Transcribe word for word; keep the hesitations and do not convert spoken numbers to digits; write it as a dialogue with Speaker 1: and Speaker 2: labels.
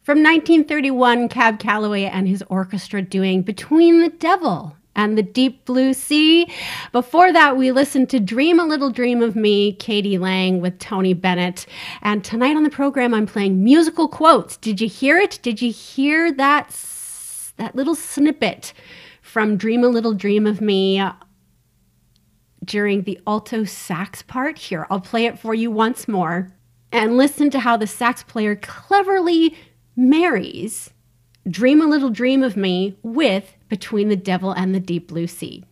Speaker 1: From nineteen thirty-one, Cab Calloway and his orchestra doing Between the Devil and the Deep Blue Sea. Before that, we listened to Dream a Little Dream of Me, k.d. lang with Tony Bennett. And tonight on the program, I'm playing musical quotes. Did you hear it? Did you hear that, that little snippet from Dream a Little Dream of Me during the alto sax part? Here, I'll play it for you once more. And listen to how the sax player cleverly marries Dream a Little Dream of Me with Between the Devil and the Deep Blue Sea.